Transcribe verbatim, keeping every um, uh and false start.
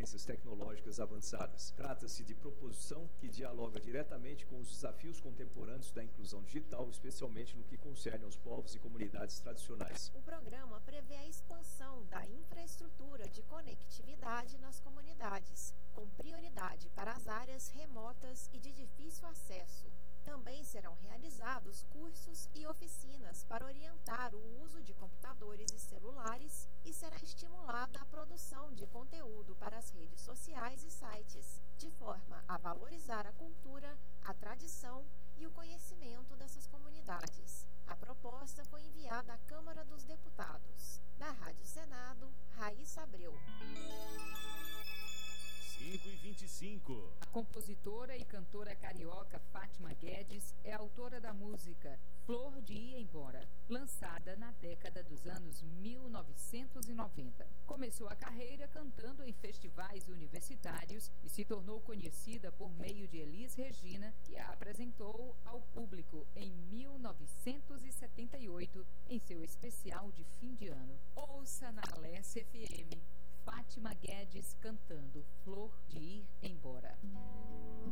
competências tecnológicas avançadas. Trata-se de proposição que dialoga diretamente com os desafios contemporâneos da inclusão digital, especialmente no que concerne aos povos e comunidades tradicionais. O programa prevê a expansão da infraestrutura de conectividade nas comunidades, com prioridade para as áreas remotas e de difícil acesso. Também serão realizados cursos e oficinas para orientar o uso de computadores e celulares e será estimulada a produção de conteúdo para as redes sociais e sites, de forma a valorizar a cultura, a tradição e o conhecimento dessas comunidades. A proposta foi enviada à Câmara dos Deputados. Da Rádio Senado, Raíssa Abreu. cinco e vinte e cinco. A compositora e cantora carioca Fátima Guedes é autora da música Flor de Ir Embora, lançada na década dos anos mil novecentos e noventa. Começou a carreira cantando em festivais universitários e se tornou conhecida por meio de Elis Regina, que a apresentou ao público em mil novecentos e setenta e oito em seu especial de fim de ano. Ouça na Alesse F M Fátima Guedes cantando Flor de Ir Embora.